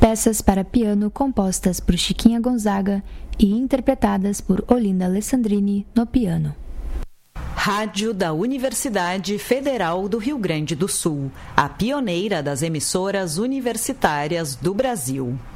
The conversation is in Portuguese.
peças para piano compostas por Chiquinha Gonzaga e interpretadas por Olinda Alessandrini no piano. Rádio da Universidade Federal do Rio Grande do Sul, a pioneira das emissoras universitárias do Brasil.